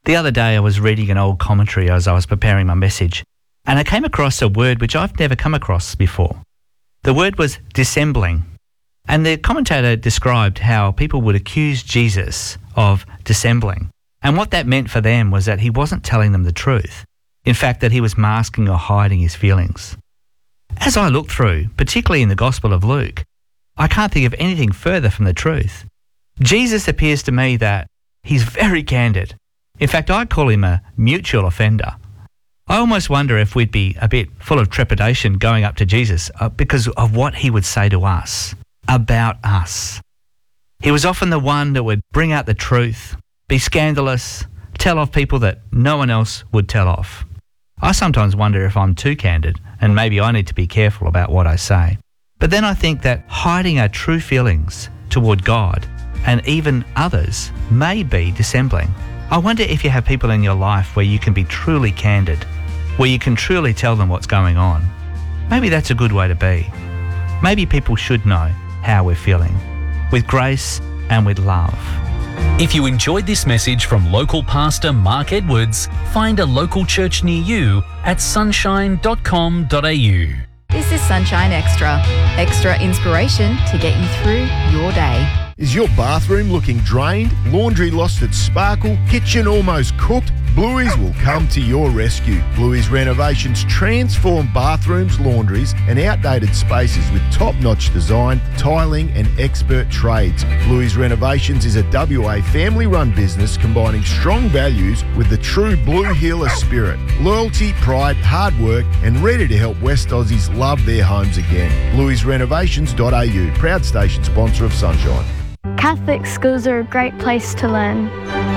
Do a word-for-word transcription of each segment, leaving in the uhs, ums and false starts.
The other day I was reading an old commentary as I was preparing my message, and I came across a word which I've never come across before. The word was dissembling, and the commentator described how people would accuse Jesus of dissembling, and what that meant for them was that he wasn't telling them the truth. In fact, that he was masking or hiding his feelings. As I look through, particularly in the Gospel of Luke, I can't think of anything further from the truth. Jesus appears to me that he's very candid. In fact, I call him a mutual offender. I almost wonder if we'd be a bit full of trepidation going up to Jesus uh, because of what he would say to us, about us. He was often the one that would bring out the truth, be scandalous, tell off people that no one else would tell off. I sometimes wonder if I'm too candid and maybe I need to be careful about what I say. But then I think that hiding our true feelings toward God and even others may be dissembling. I wonder if you have people in your life where you can be truly candid, where you can truly tell them what's going on. Maybe that's a good way to be. Maybe people should know how we're feeling, with grace and with love. If you enjoyed this message from local pastor Mark Edwards, find a local church near you at sunshine dot com dot a u. This is Sunshine Extra. Extra inspiration to get you through your day. Is your bathroom looking drained? Laundry lost its sparkle? Kitchen almost cooked? Bluey's will come to your rescue. Bluey's Renovations transform bathrooms, laundries and outdated spaces with top-notch design, tiling and expert trades. Bluey's Renovations is a W A family-run business combining strong values with the true Blue Healer spirit. Loyalty, pride, hard work and ready to help West Aussies love their homes again. blueys renovations dot a u, proud station sponsor of Sunshine. Catholic schools are a great place to learn.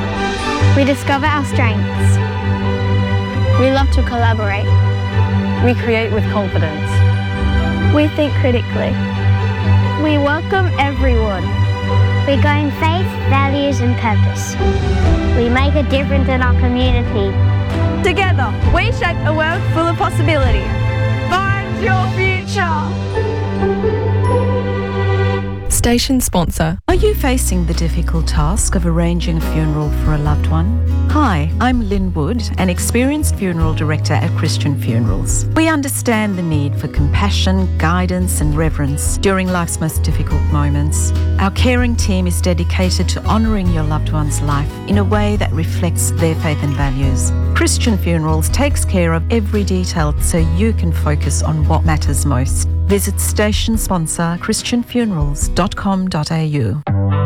We discover our strengths. We love to collaborate. We create with confidence. We think critically. We welcome everyone. We go in faith, values and purpose. We make a difference in our community. Together, we shape a world full of possibility. Find your future. Station sponsor. Are you facing the difficult task of arranging a funeral for a loved one? Hi, I'm Lynn Wood, an experienced funeral director at Christian Funerals. We understand the need for compassion, guidance and reverence during life's most difficult moments. Our caring team is dedicated to honouring your loved one's life in a way that reflects their faith and values. Christian Funerals takes care of every detail so you can focus on what matters most. Visit station sponsor christian funerals dot com dot a u.